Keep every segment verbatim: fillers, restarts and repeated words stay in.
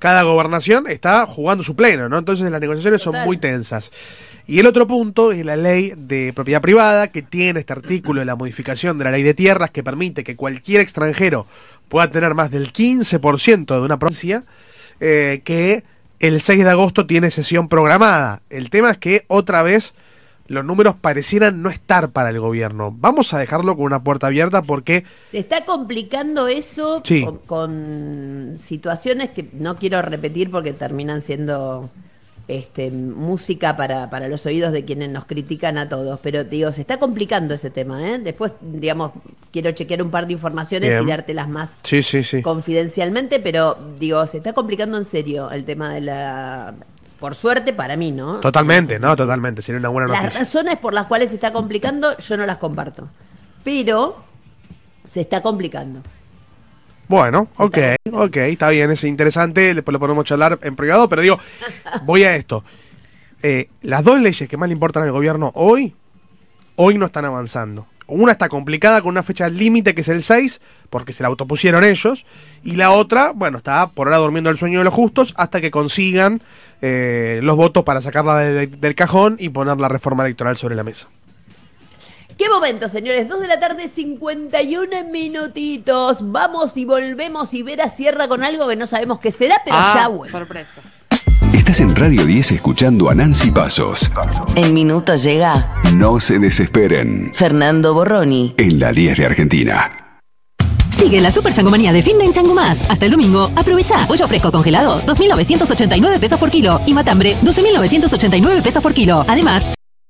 cada gobernación está jugando su pleno, ¿no? Entonces las negociaciones Total. son muy tensas. Y el otro punto es la ley de propiedad privada, que tiene este artículo de la modificación de la ley de tierras que permite que cualquier extranjero pueda tener más del quince por ciento de una provincia, eh, que el seis de agosto tiene sesión programada. El tema es que otra vez los números parecieran no estar para el gobierno. Vamos a dejarlo con una puerta abierta porque... Se está complicando eso sí. con, con situaciones que no quiero repetir porque terminan siendo este, música para, para los oídos de quienes nos critican a todos. Pero digo, se está complicando ese tema, ¿eh? Después, digamos, quiero chequear un par de informaciones Bien. y dártelas más sí, sí, sí. confidencialmente, pero digo, se está complicando en serio el tema de la... Por suerte para mí, ¿no? Totalmente, no, totalmente, sería una buena noticia. Las razones por las cuales se está complicando, yo no las comparto. Pero se está complicando. Bueno, se ok, está ok, está bien, es interesante, después lo podemos charlar en privado, pero digo, voy a esto. Eh, las dos leyes que más le importan al gobierno hoy, hoy no están avanzando. Una está complicada con una fecha límite que es el seis, porque se la autopusieron ellos, y la otra, bueno, está por ahora durmiendo el sueño de los justos hasta que consigan eh, los votos para sacarla de, de, del cajón y poner la reforma electoral sobre la mesa. ¿Qué momento, señores? dos de la tarde, cincuenta y uno minutitos. Vamos y volvemos y Vera cierra con algo que no sabemos qué será, pero ah, ya vuelve. Sorpresa. Estás en Radio diez escuchando a Nancy Pasos. En minutos llega. No se desesperen. Fernando Borroni. En la diez de Argentina. Sigue la super changomanía de fin de en Chango Más. Hasta el domingo, aprovecha. Pollo fresco congelado, dos mil novecientos ochenta y nueve pesos por kilo. Y matambre, doce mil novecientos ochenta y nueve pesos por kilo. Además...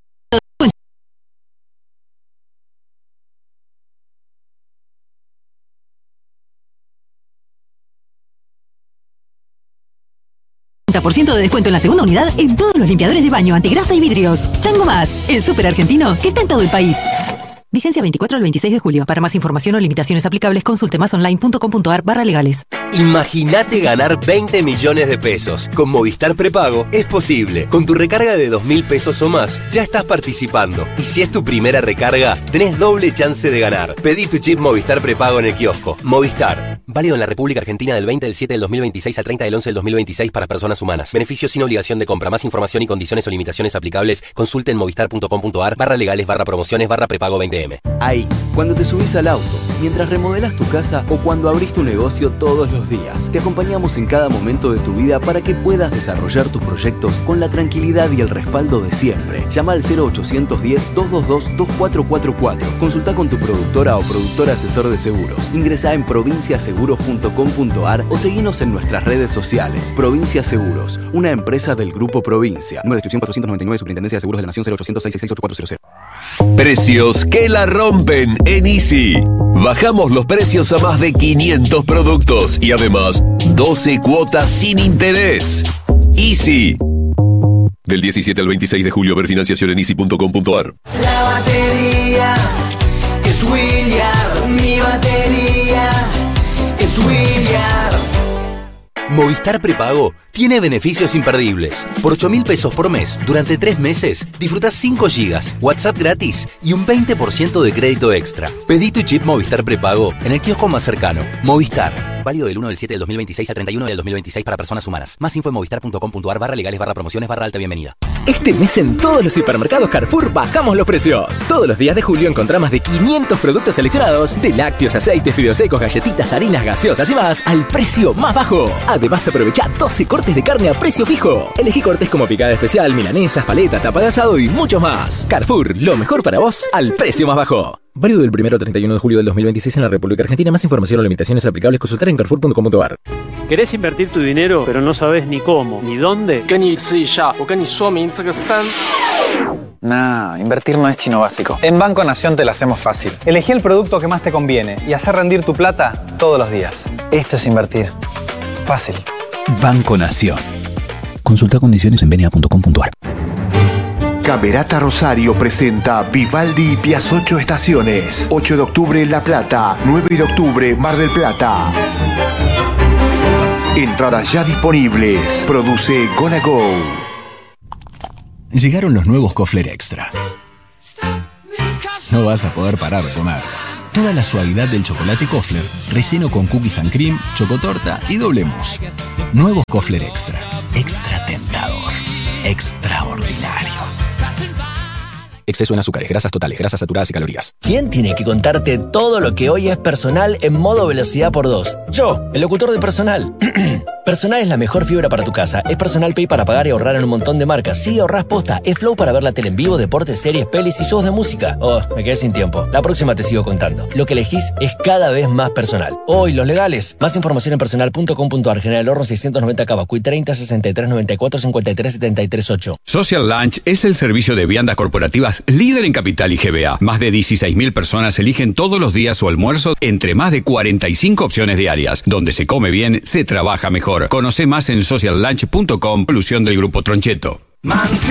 por ciento de descuento en la segunda unidad en todos los limpiadores de baño, antigrasa y vidrios. Chango Más, el súper argentino que está en todo el país. Vigencia veinticuatro al veintiséis de julio. Para más información o limitaciones aplicables, consulte masonline.com.ar barra legales. Imagínate ganar veinte millones de pesos. Con Movistar Prepago es posible. Con tu recarga de dos mil pesos o más, ya estás participando. Y si es tu primera recarga, tenés doble chance de ganar. Pedí tu chip Movistar Prepago en el kiosco. Movistar. Válido en la República Argentina del veinte del siete del dos mil veintiséis al treinta del once del dos mil veintiséis para personas humanas. Beneficios sin obligación de compra. Más información y condiciones o limitaciones aplicables, consulte en movistar.com.ar barra legales barra promociones barra prepago veinte eme. Ahí, cuando te subís al auto, mientras remodelas tu casa o cuando abrís tu negocio todos los días, te acompañamos en cada momento de tu vida para que puedas desarrollar tus proyectos con la tranquilidad y el respaldo de siempre. Llama al cero ochocientos diez, doscientos veintidós, veinticuatro cuarenta y cuatro. Consulta con tu productora o productor asesor de seguros. Ingresá en provincia seguros punto com punto ar o seguinos en nuestras redes sociales. Provincia Seguros, una empresa del Grupo Provincia. Número de inscripción cuatrocientos noventa y nueve, Superintendencia de Seguros de la Nación, cero ochocientos seis seis seis ocho cuatro cero cero. Precios que la rompen en Easy. Bajamos los precios a más de quinientos productos y además doce cuotas sin interés. Easy. Del diecisiete al veintiséis de julio, ver financiación en easy punto com punto ar. La batería es William, mi batería es William. Movistar Prepago tiene beneficios imperdibles. Por ocho mil pesos por mes, durante tres meses, disfrutás cinco gigas, WhatsApp gratis y un veinte por ciento de crédito extra. Pedí tu chip Movistar Prepago en el kiosco más cercano. Movistar. Válido del uno del siete del dos mil veintiséis al treinta y uno del dos mil veintiséis para personas humanas. Más info en movistar punto com punto ar barra legales barra promociones barra alta bienvenida. Este mes en todos los supermercados Carrefour bajamos los precios. Todos los días de julio encontrá más de quinientos productos seleccionados de lácteos, aceites, fideos secos, galletitas, harinas, gaseosas y más al precio más bajo. Además aprovecha doce cortes de carne a precio fijo. Elegí cortes como picada especial, milanesas, paleta, tapa de asado y mucho más. Carrefour, lo mejor para vos al precio más bajo. Válido del primero al treinta y uno de julio del dos mil veintiséis en la República Argentina. Más información o limitaciones aplicables, consultar en carrefour punto com punto ar. ¿Querés invertir tu dinero, pero no sabes ni cómo, ni dónde? Nah, invertir no es chino básico. En Banco Nación te la hacemos fácil. Elegí el producto que más te conviene y hacer rendir tu plata todos los días. Esto es invertir. Fácil. Banco Nación. Consulta condiciones en benia punto com punto ar. Camerata Rosario presenta Vivaldi y Piazzolla Estaciones. ocho de octubre La Plata, nueve de octubre Mar del Plata. Entradas ya disponibles. Produce Gonna Go. Llegaron los nuevos Kofler Extra. No vas a poder parar de comer. Toda la suavidad del chocolate Kofler, relleno con cookies and cream, chocotorta y doble mousse. Nuevo Kofler Extra. Extra tentador. Extraordinario. Exceso en azúcares, grasas totales, grasas saturadas y calorías. ¿Quién tiene que contarte todo lo que hoy es Personal en modo velocidad por dos? Yo, el locutor de Personal. Personal es la mejor fibra para tu casa. Es Personal Pay para pagar y ahorrar en un montón de marcas. Sí, ahorrás posta. Es Flow para ver la tele en vivo, deportes, series, pelis y shows de música. Oh, me quedé sin tiempo. La próxima te sigo contando. Lo que elegís es cada vez más personal. Hoy, oh, los legales. Más información en personal punto com punto a r. General Horno seiscientos noventa Cavacuy treinta sesenta y tres noventa y cuatro cincuenta y tres setenta y tres ocho. Social Lunch es el servicio de viandas corporativas líder en Capital y G B A. Más de dieciséis mil personas eligen todos los días su almuerzo entre más de cuarenta y cinco opciones diarias. Donde se come bien, se trabaja mejor. Conoce más en social lunch punto com, solución del Grupo Troncheto. Manfio